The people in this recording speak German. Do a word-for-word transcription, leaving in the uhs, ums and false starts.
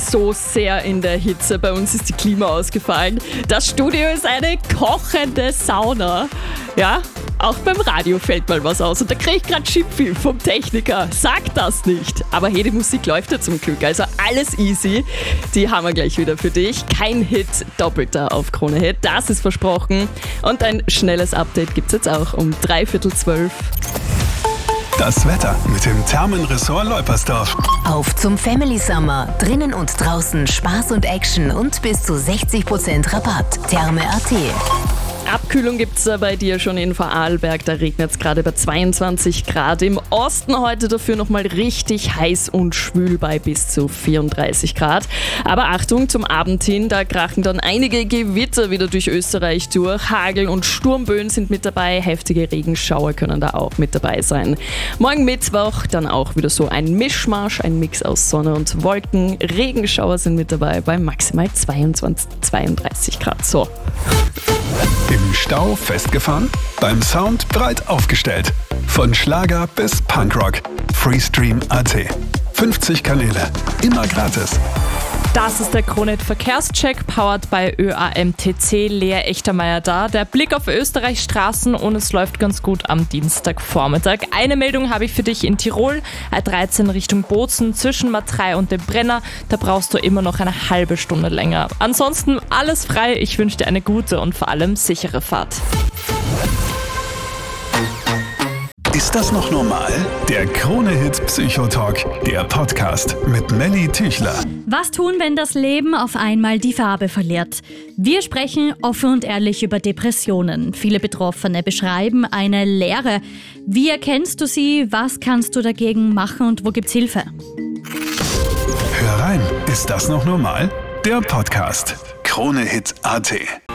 so sehr in der Hitze. Bei uns ist die Klima ausgefallen. Das Studio ist eine kochende Sauna. Ja, auch beim Radio fällt mal was aus. Und da kriege ich gerade Schimpfi vom Techniker. Sag das nicht. Aber hey, die Musik läuft ja zum Glück. Also alles easy. Die haben wir gleich wieder für dich. Kein Hit, doppelter auf Krone Hit. Das ist versprochen. Und ein schnelles Update gibt's jetzt auch um dreiviertel zwölf. Das Wetter mit dem Thermenressort Leupersdorf. Auf zum Family Summer. Drinnen und draußen Spaß und Action und bis zu sechzig Prozent Rabatt. Therme Punkt at. Abkühlung gibt es bei dir schon in Vorarlberg, da regnet es gerade bei zweiundzwanzig Grad. Im Osten heute dafür nochmal richtig heiß und schwül bei bis zu vierunddreißig Grad. Aber Achtung, zum Abend hin, da krachen dann einige Gewitter wieder durch Österreich durch. Hagel und Sturmböen sind mit dabei, heftige Regenschauer können da auch mit dabei sein. Morgen Mittwoch dann auch wieder so ein Mischmasch, ein Mix aus Sonne und Wolken. Regenschauer sind mit dabei bei maximal zweiundzwanzig, zweiunddreißig Grad. So. Im Stau festgefahren? Beim Sound breit aufgestellt. Von Schlager bis Punkrock. Freestream Punkt at. fünfzig Kanäle. Immer gratis. Das ist der Krone Hit Verkehrscheck, powered by Ö A M T C. Lea Echtermeier da. Der Blick auf Österreichs Straßen und es läuft ganz gut am Dienstagvormittag. Eine Meldung habe ich für dich in Tirol. A dreizehn Richtung Bozen zwischen Matrei und dem Brenner. Da brauchst du immer noch eine halbe Stunde länger. Ansonsten alles frei. Ich wünsche dir eine gute und vor allem sichere Fahrt. Ist das noch normal? Der Krone Hit Psychotalk, der Podcast mit Melly Tüchler. Was tun, wenn das Leben auf einmal die Farbe verliert? Wir sprechen offen und ehrlich über Depressionen. Viele Betroffene beschreiben eine Leere. Wie erkennst du sie? Was kannst du dagegen machen und wo gibt's Hilfe? Hör rein, ist das noch normal? Der Podcast Krone Hit Punkt at.